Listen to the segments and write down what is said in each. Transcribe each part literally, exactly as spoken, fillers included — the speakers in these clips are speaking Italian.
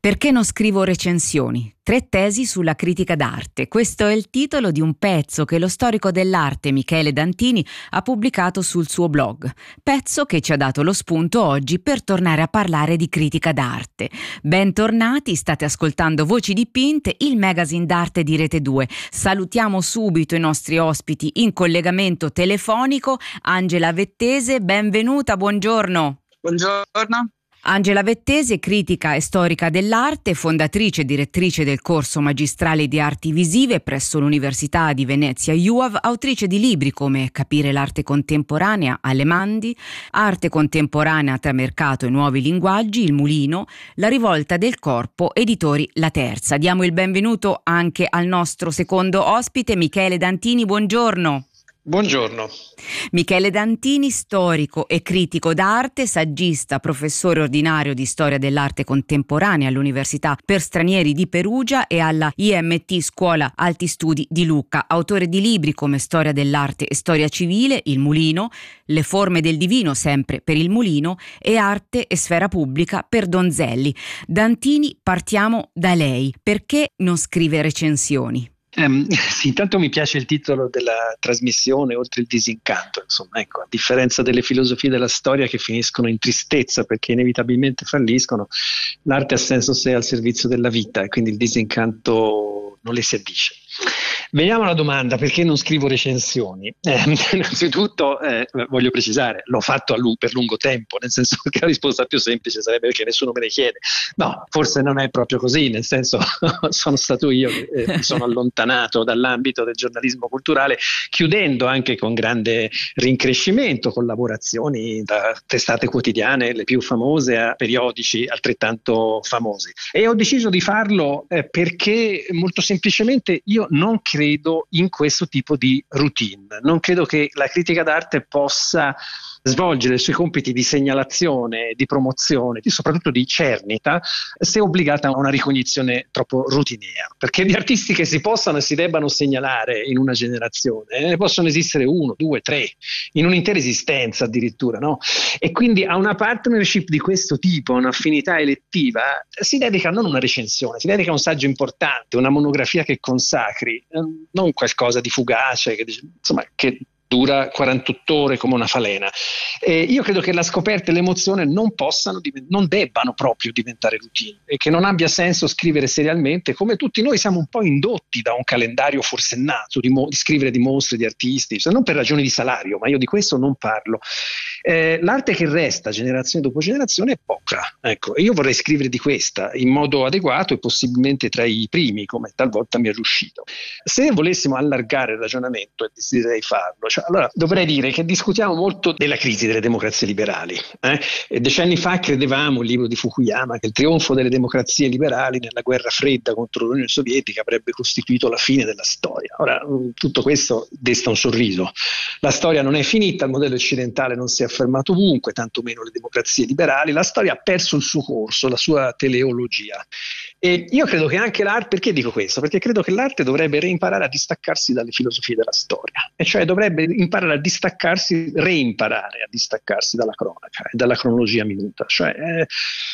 Perché non scrivo recensioni? Tre tesi sulla critica d'arte. Questo è il titolo di un pezzo che lo storico dell'arte Michele Dantini ha pubblicato sul suo blog. Pezzo che ci ha dato lo spunto oggi per tornare a parlare di critica d'arte. Bentornati, state ascoltando Voci Dipinte, il magazine d'arte di Rete due. Salutiamo subito i nostri ospiti in collegamento telefonico. Angela Vettese, benvenuta, buongiorno. Buongiorno. Angela Vettese è critica e storica dell'arte, fondatrice e direttrice del corso magistrale di arti visive presso l'Università di Venezia U A V, autrice di libri come Capire l'arte contemporanea, Alemandi, Arte contemporanea tra mercato e nuovi linguaggi, Il Mulino, La rivolta del corpo, editori La Terza. Diamo il benvenuto anche al nostro secondo ospite, Michele Dantini, buongiorno. Buongiorno. Michele Dantini, storico e critico d'arte, saggista, professore ordinario di storia dell'arte contemporanea all'Università per Stranieri di Perugia e alla I M T Scuola Alti Studi di Lucca, autore di libri come Storia dell'arte e Storia civile, Il Mulino, Le forme del divino, sempre per Il Mulino, e Arte e sfera pubblica per Donzelli. Dantini, partiamo da lei. Perché non scrive recensioni? Um, sì, intanto mi piace il titolo della trasmissione, Oltre il disincanto, insomma, ecco, a differenza delle filosofie della storia che finiscono in tristezza perché inevitabilmente falliscono, l'arte ha senso se è al servizio della vita e quindi il disincanto non le si addice. Veniamo alla domanda: perché non scrivo recensioni? Eh, innanzitutto eh, voglio precisare, l'ho fatto a lu- per lungo tempo, nel senso che la risposta più semplice sarebbe perché nessuno me ne chiede. No, forse non è proprio così, nel senso sono stato io che eh, mi sono allontanato dall'ambito del giornalismo culturale, chiudendo anche con grande rincrescimento collaborazioni da testate quotidiane, le più famose, a periodici altrettanto famosi. E ho deciso di farlo eh, perché molto semplicemente io non credo in questo tipo di routine. Non credo che la critica d'arte possa svolgere i suoi compiti di segnalazione, di promozione, di, soprattutto di cernita, se obbligata a una ricognizione troppo routiniera. Perché di artisti che si possano e si debbano segnalare in una generazione ne possono esistere uno, due, tre, in un'intera esistenza addirittura, no? E quindi a una partnership di questo tipo, a un'affinità elettiva, si dedica non una recensione, si dedica a un saggio importante, una monografia che consacri, non qualcosa di fugace, che, insomma, che dura quarantotto ore come una falena. Eh, io credo che la scoperta e l'emozione non possano, non debbano proprio diventare routine e che non abbia senso scrivere serialmente, come tutti noi siamo un po' indotti da un calendario forsennato di, mo- di scrivere di mostre, di artisti, se non per ragioni di salario, ma io di questo non parlo. Eh, l'arte che resta generazione dopo generazione è poca, ecco, e io vorrei scrivere di questa in modo adeguato e possibilmente tra i primi, come talvolta mi è riuscito. Se volessimo allargare il ragionamento, e desidererei farlo, cioè, allora dovrei dire che discutiamo molto della crisi delle democrazie liberali. Eh? E decenni fa credevamo, il libro di Fukuyama, che il trionfo delle democrazie liberali nella guerra fredda contro l'Unione Sovietica avrebbe costituito la fine della storia. Ora, tutto questo desta un sorriso. La storia non è finita, il modello occidentale non si è affermato ovunque, tantomeno le democrazie liberali. La storia ha perso il suo corso, la sua teleologia. E io credo che anche l'arte, perché dico questo? Perché credo che l'arte dovrebbe reimparare a distaccarsi dalle filosofie della storia, e cioè dovrebbe imparare a distaccarsi, reimparare a distaccarsi dalla cronaca e dalla cronologia minuta. Cioè, eh,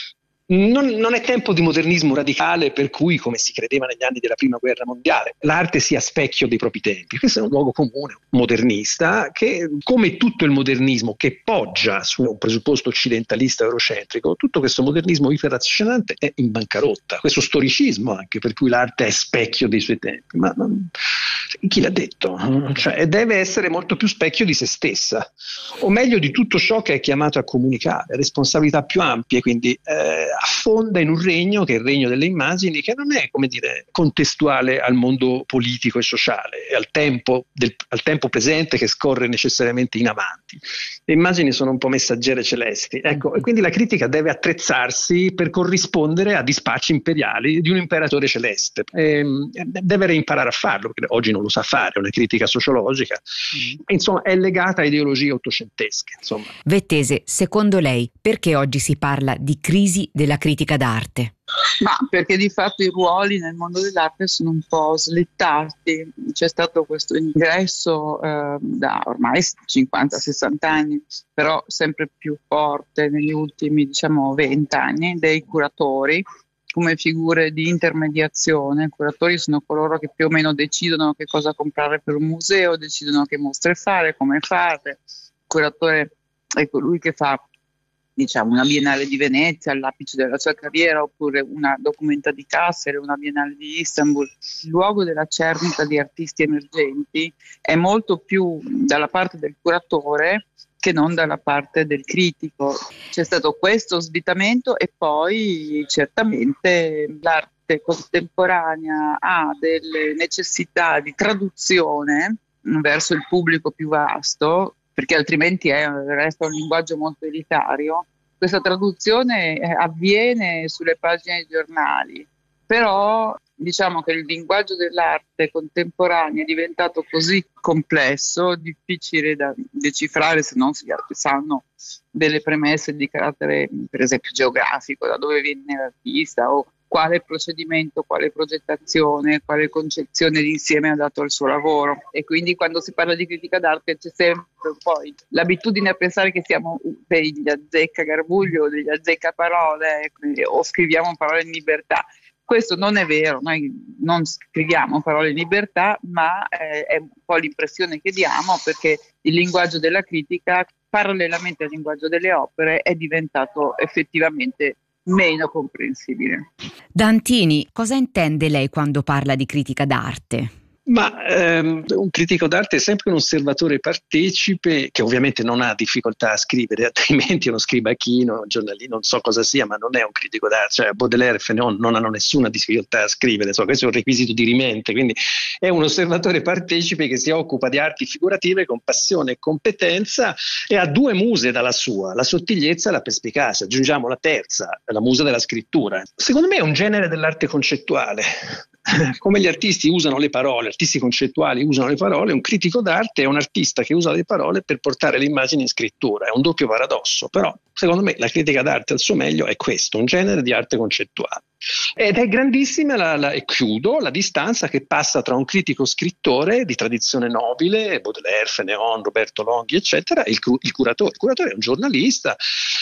Non, non è tempo di modernismo radicale per cui, come si credeva negli anni della prima guerra mondiale, l'arte sia specchio dei propri tempi. Questo è un luogo comune modernista che, come tutto il modernismo che poggia su un presupposto occidentalista eurocentrico, tutto questo modernismo iperrazionante è in bancarotta. Questo storicismo anche per cui l'arte è specchio dei suoi tempi, ma non, chi l'ha detto? Cioè, deve essere molto più specchio di se stessa, o meglio di tutto ciò che è chiamato a comunicare, responsabilità più ampie, quindi eh, affonda in un regno che è il regno delle immagini, che non è, come dire, contestuale al mondo politico e sociale, è al tempo, del, al tempo presente che scorre necessariamente in avanti. Le immagini sono un po' messaggere celesti, ecco, e quindi la critica deve attrezzarsi per corrispondere a dispacci imperiali di un imperatore celeste. E, deve reimparare a farlo, perché oggi non lo sa fare, è una critica sociologica. Mm. Insomma, è legata a ideologie ottocentesche. Insomma. Vettese, secondo lei, perché oggi si parla di crisi della critica d'arte? Ma perché di fatto i ruoli nel mondo dell'arte sono un po' slittati. C'è stato questo ingresso eh, da ormai cinquanta sessanta anni, però sempre più forte negli ultimi, diciamo, venti anni, dei curatori come figure di intermediazione. I curatori sono coloro che più o meno decidono che cosa comprare per un museo, decidono che mostre fare, come fare. Il curatore è colui che fa, diciamo, una Biennale di Venezia all'apice della sua carriera, oppure una Documenta di Kassel, una Biennale di Istanbul. Il luogo della cernita di artisti emergenti è molto più dalla parte del curatore che non dalla parte del critico. C'è stato questo svitamento, e poi certamente l'arte contemporanea ha delle necessità di traduzione verso il pubblico più vasto, perché altrimenti è, resta un linguaggio molto elitario. Questa traduzione avviene sulle pagine dei giornali, però diciamo che il linguaggio dell'arte contemporanea è diventato così complesso, difficile da decifrare se non si sanno delle premesse di carattere, per esempio, geografico, da dove viene l'artista, o quale procedimento, quale progettazione, quale concezione d'insieme ha dato al suo lavoro. E quindi quando si parla di critica d'arte c'è sempre poi l'abitudine a pensare che siamo degli azzeccagarbuglio o degli azzeccaparole, o scriviamo parole in libertà. Questo non è vero, noi non scriviamo parole in libertà, ma eh, è un po' l'impressione che diamo, perché il linguaggio della critica, parallelamente al linguaggio delle opere, è diventato effettivamente meno comprensibile. Dantini, cosa intende lei quando parla di critica d'arte? Ma ehm, un critico d'arte è sempre un osservatore partecipe, che ovviamente non ha difficoltà a scrivere, altrimenti uno scribachino, giornalino, non so cosa sia, ma non è un critico d'arte. Cioè Baudelaire e Fénelon non hanno nessuna difficoltà a scrivere, so, questo è un requisito di rimente, quindi è un osservatore partecipe che si occupa di arti figurative con passione e competenza, e ha due muse dalla sua, la sottigliezza e la perspicacia. Aggiungiamo la terza, la musa della scrittura. Secondo me è un genere dell'arte concettuale. Come gli artisti usano le parole, artisti concettuali usano le parole, un critico d'arte è un artista che usa le parole per portare le immagini in scrittura. È un doppio paradosso, però secondo me la critica d'arte al suo meglio è questo, un genere di arte concettuale. Ed è grandissima, la, la, e chiudo, la distanza che passa tra un critico scrittore di tradizione nobile, Baudelaire, Fénelon, Roberto Longhi, eccetera, e il, il curatore. Il curatore è un giornalista,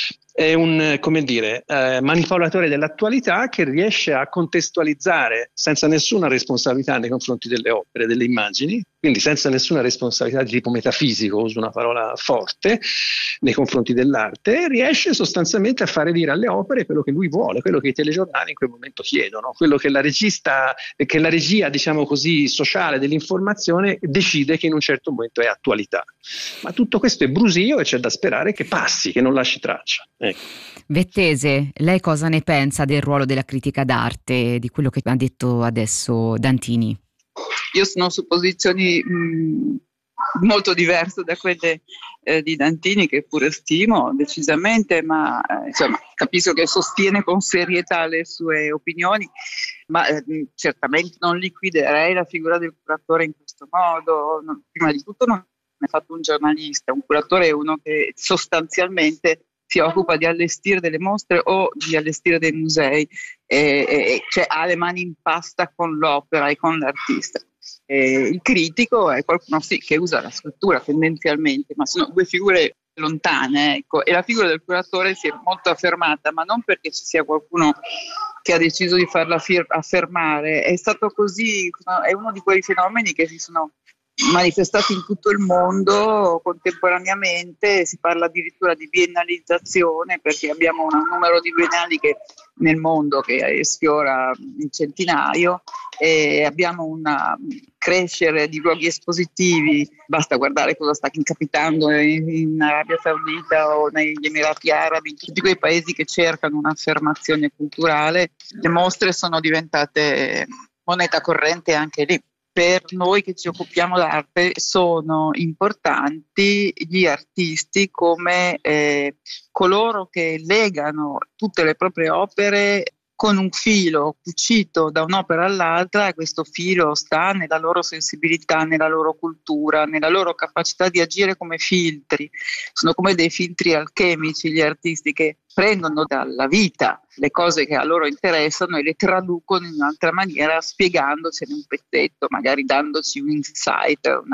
è un, come dire, eh, manipolatore dell'attualità, che riesce a contestualizzare senza nessuna responsabilità nei confronti delle opere, delle immagini, quindi senza nessuna responsabilità di tipo metafisico, uso una parola forte, nei confronti dell'arte, riesce sostanzialmente a fare dire alle opere quello che lui vuole, quello che i telegiornali in quel momento chiedono, quello che la regista, che la regia, diciamo così, sociale dell'informazione decide che in un certo momento è attualità. Ma tutto questo è brusio e c'è da sperare che passi, che non lasci traccia. Ecco. Vettese, lei cosa ne pensa del ruolo della critica d'arte, di quello che ha detto adesso Dantini? Io sono su posizioni mh, molto diverse da quelle eh, di Dantini, che pure stimo decisamente, ma eh, insomma capisco che sostiene con serietà le sue opinioni, ma eh, certamente non liquiderei la figura del curatore in questo modo. Non, prima di tutto non è fatto un giornalista, un curatore è uno che sostanzialmente si occupa di allestire delle mostre o di allestire dei musei, e, e cioè ha le mani in pasta con l'opera e con l'artista. E il critico è qualcuno sì, che usa la scrittura tendenzialmente, ma sono due figure lontane, ecco. E la figura del curatore si è molto affermata, ma non perché ci sia qualcuno che ha deciso di farla fir- affermare, è stato così, è uno di quei fenomeni che si sono manifestati in tutto il mondo contemporaneamente. Si parla addirittura di biennalizzazione, perché abbiamo un numero di biennali che nel mondo che sfiora il centinaio, e abbiamo un crescere di luoghi espositivi. Basta guardare cosa sta capitando in Arabia Saudita o negli Emirati Arabi, tutti quei paesi che cercano un'affermazione culturale. Le mostre sono diventate moneta corrente anche lì. Per noi che ci occupiamo d'arte sono importanti gli artisti come eh, coloro che legano tutte le proprie opere con un filo cucito da un'opera all'altra, e questo filo sta nella loro sensibilità, nella loro cultura, nella loro capacità di agire come filtri. Sono come dei filtri alchemici gli artisti, che prendono dalla vita le cose che a loro interessano e le traducono in un'altra maniera, spiegandocene un pezzetto, magari dandoci un insight, una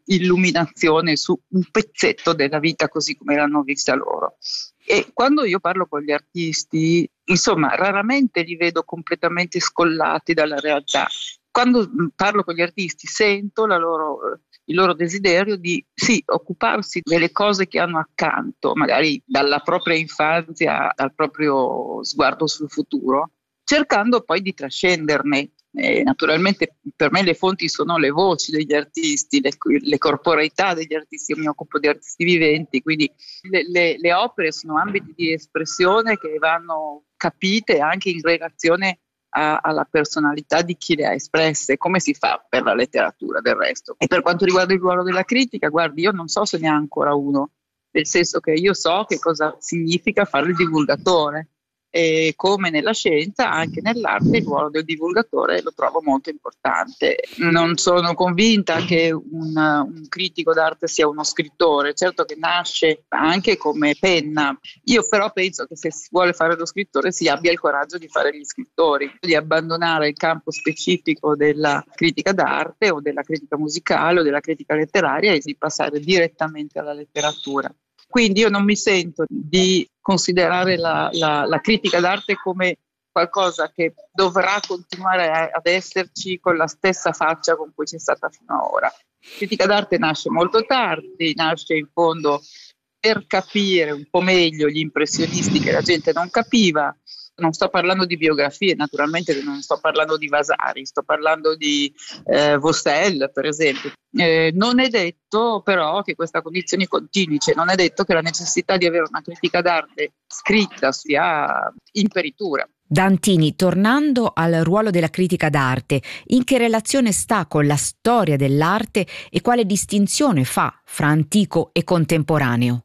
illuminazione su un pezzetto della vita così come l'hanno vista loro. E quando io parlo con gli artisti, insomma, raramente li vedo completamente scollati dalla realtà. Quando parlo con gli artisti sento la loro, il loro desiderio di sì, occuparsi delle cose che hanno accanto, magari dalla propria infanzia al proprio sguardo sul futuro, cercando poi di trascenderne. E naturalmente per me le fonti sono le voci degli artisti, le, le corporeità degli artisti. Io mi occupo di artisti viventi, quindi le, le, le opere sono ambiti di espressione che vanno capite anche in relazione a, alla personalità di chi le ha espresse, come si fa per la letteratura del resto. E per quanto riguarda il ruolo della critica, guardi, io non so se ne ha ancora uno, nel senso che io so che cosa significa fare il divulgatore. E come nella scienza, anche nell'arte il ruolo del divulgatore lo trovo molto importante. Non sono convinta che un, un critico d'arte sia uno scrittore, certo che nasce anche come penna. Io però penso che se si vuole fare lo scrittore si abbia il coraggio di fare gli scrittori, di abbandonare il campo specifico della critica d'arte o della critica musicale o della critica letteraria e di passare direttamente alla letteratura. Quindi io non mi sento di considerare la, la, la critica d'arte come qualcosa che dovrà continuare a, ad esserci con la stessa faccia con cui c'è stata fino ad ora. La critica d'arte nasce molto tardi, nasce in fondo per capire un po' meglio gli impressionisti che la gente non capiva. Non sto parlando di biografie, naturalmente non sto parlando di Vasari, sto parlando di eh, Vaucel, per esempio. Eh, non è detto però che questa condizione continui, cioè non è detto che la necessità di avere una critica d'arte scritta sia imperitura. Dantini, tornando al ruolo della critica d'arte, in che relazione sta con la storia dell'arte e quale distinzione fa fra antico e contemporaneo?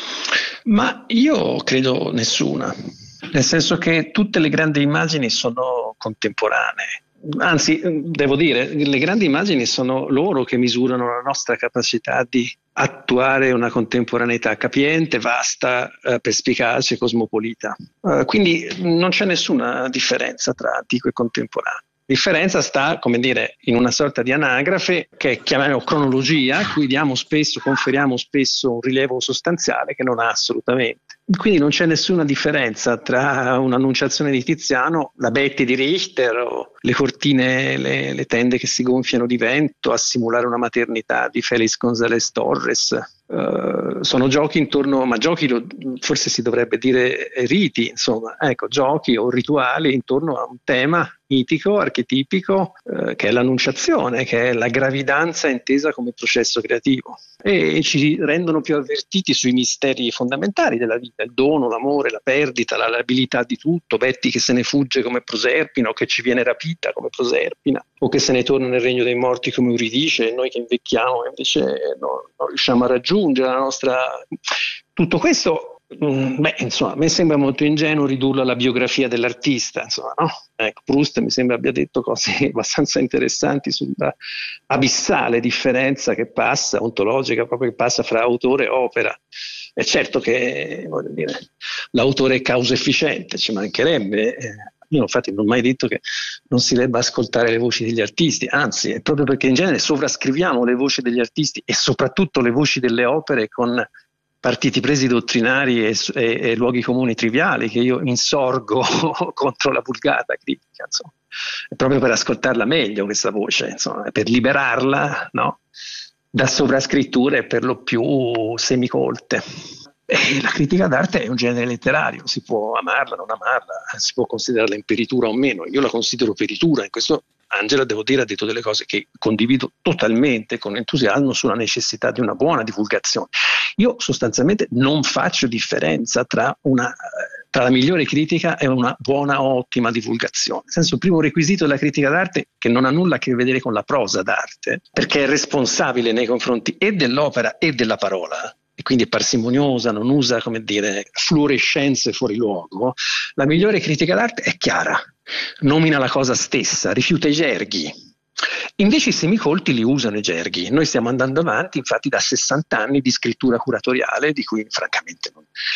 Ma io credo nessuna. Nel senso che tutte le grandi immagini sono contemporanee. Anzi, devo dire, le grandi immagini sono loro che misurano la nostra capacità di attuare una contemporaneità capiente, vasta, eh, perspicace, cosmopolita. Uh, quindi non c'è nessuna differenza tra antico e contemporaneo. La differenza sta, come dire, in una sorta di anagrafe che chiamiamo cronologia, a cui diamo spesso, conferiamo spesso un rilievo sostanziale che non ha assolutamente. Quindi non c'è nessuna differenza tra un'annunciazione di Tiziano, la Betty di Richter o le cortine, le, le tende che si gonfiano di vento a simulare una maternità di Félix González Torres. Uh, sono giochi intorno, ma giochi lo, forse si dovrebbe dire riti, insomma, ecco, giochi o rituali intorno a un tema mitico, archetipico, uh, che è l'annunciazione, che è la gravidanza intesa come processo creativo, e ci rendono più avvertiti sui misteri fondamentali della vita, il dono, l'amore, la perdita, la labilità di tutto, Betty che se ne fugge come Proserpina o che ci viene rapita come Proserpina o che se ne torna nel regno dei morti come Euridice, e noi che invecchiamo invece no, non riusciamo a raggiungere la nostra... Tutto questo, beh, insomma, a me sembra molto ingenuo ridurlo alla biografia dell'artista, insomma, no? Ecco, Proust mi sembra abbia detto cose abbastanza interessanti sulla abissale differenza che passa, ontologica proprio, che passa fra autore e opera. È certo che, voglio dire, l'autore è causa efficiente, ci mancherebbe. Io infatti non ho mai detto che non si debba ascoltare le voci degli artisti, anzi è proprio perché in genere sovrascriviamo le voci degli artisti e soprattutto le voci delle opere con partiti presi dottrinari e, e, e luoghi comuni triviali che io insorgo contro la vulgata critica, insomma. È proprio per ascoltarla meglio questa voce, insomma, per liberarla, no? Da sovrascritture per lo più semicolte. E la critica d'arte è un genere letterario, si può amarla, non amarla, si può considerarla imperitura o meno. Io la considero peritura, in questo Angela, devo dire, ha detto delle cose che condivido totalmente, con entusiasmo, sulla necessità di una buona divulgazione. Io sostanzialmente non faccio differenza tra, una, tra la migliore critica e una buona o ottima divulgazione. Nel senso, il primo requisito della critica d'arte, che non ha nulla a che vedere con la prosa d'arte, perché è responsabile nei confronti e dell'opera e della parola, e quindi è parsimoniosa, non usa, come dire, fluorescenze fuori luogo, la migliore critica d'arte è chiara, nomina la cosa stessa, rifiuta i gerghi. Invece i semicolti li usano i gerghi. Noi stiamo andando avanti infatti da sessanta anni di scrittura curatoriale, di cui francamente non,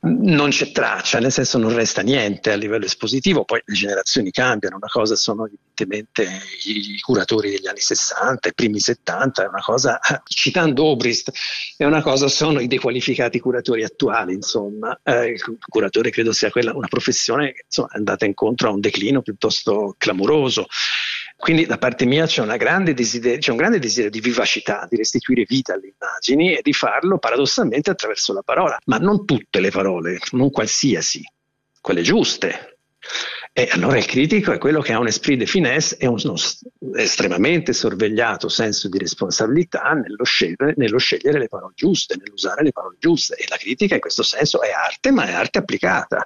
non c'è traccia, nel senso non resta niente a livello espositivo. Poi le generazioni cambiano, una cosa sono evidentemente i, i curatori degli anni sessanta, i primi settanta, è una cosa, citando Obrist, è una cosa sono i dequalificati curatori attuali, insomma. Eh, il curatore credo sia quella, una professione che insomma, è andata incontro a un declino piuttosto clamoroso. Quindi da parte mia c'è, una grande desiderio, c'è un grande desiderio di vivacità, di restituire vita alle immagini e di farlo paradossalmente attraverso la parola, ma non tutte le parole, non qualsiasi, quelle giuste. E allora il critico è quello che ha un esprit de finesse e uno estremamente sorvegliato senso di responsabilità nello scegliere, nello scegliere le parole giuste, nell'usare le parole giuste. E la critica in questo senso è arte, ma è arte applicata.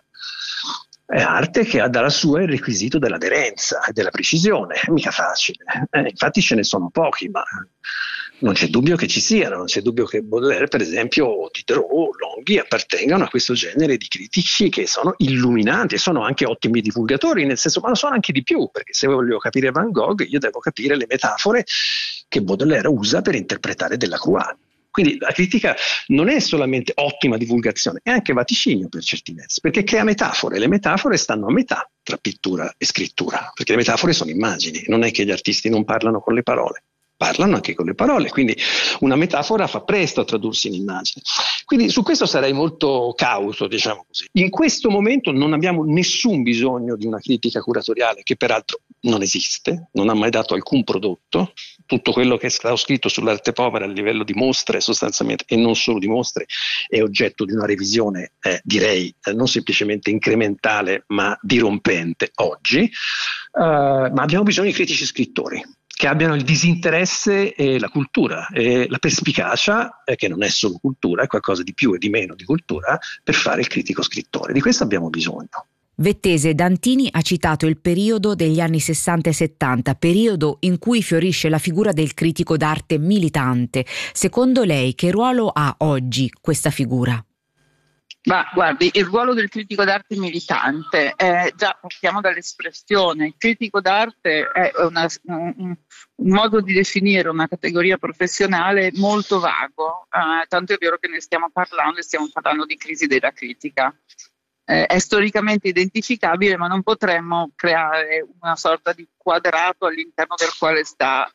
È arte che ha dalla sua il requisito dell'aderenza e della precisione, è mica facile. Eh, infatti ce ne sono pochi, ma non c'è dubbio che ci siano, non c'è dubbio che Baudelaire, per esempio, Diderot, Longhi appartengano a questo genere di critici che sono illuminanti e sono anche ottimi divulgatori, nel senso, ma lo sono anche di più, perché se voglio capire Van Gogh io devo capire le metafore che Baudelaire usa per interpretare Delacroix. Quindi la critica non è solamente ottima divulgazione, è anche vaticinio per certi versi, perché crea metafore. Le metafore stanno a metà tra pittura e scrittura, perché le metafore sono immagini, non è che gli artisti non parlano con le parole, parlano anche con le parole, quindi una metafora fa presto a tradursi in immagine. Quindi su questo sarei molto cauto, diciamo così. In questo momento non abbiamo nessun bisogno di una critica curatoriale, che peraltro non esiste, non ha mai dato alcun prodotto. Tutto quello che è stato scritto sull'arte povera a livello di mostre sostanzialmente, e non solo di mostre, è oggetto di una revisione, eh, direi, eh, non semplicemente incrementale, ma dirompente oggi. Uh, ma abbiamo bisogno di critici scrittori che abbiano il disinteresse e la cultura e la perspicacia, eh, che non è solo cultura, è qualcosa di più e di meno di cultura, per fare il critico scrittore. Di questo abbiamo bisogno. Vettese Dantini ha citato il periodo degli anni sessanta e settanta, periodo in cui fiorisce la figura del critico d'arte militante. Secondo lei che ruolo ha oggi questa figura? Ma guardi, il ruolo del critico d'arte militante, è, già partiamo dall'espressione, il critico d'arte è una, un, un modo di definire una categoria professionale molto vago, eh, tanto è vero che ne stiamo parlando e stiamo parlando di crisi della critica. Eh, è storicamente identificabile, ma non potremmo creare una sorta di quadrato all'interno del quale sta